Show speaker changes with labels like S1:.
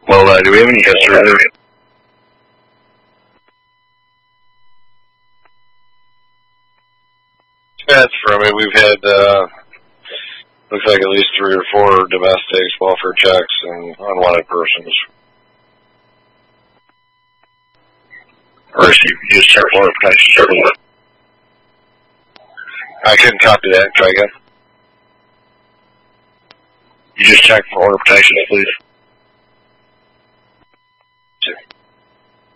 S1: Well, do we have any history there? That's from it. We've had, looks like at least 3 or 4 domestics, welfare checks, and unwanted persons. Or if you use check for protection. I couldn't copy that. Try again. You just check for order protection, please.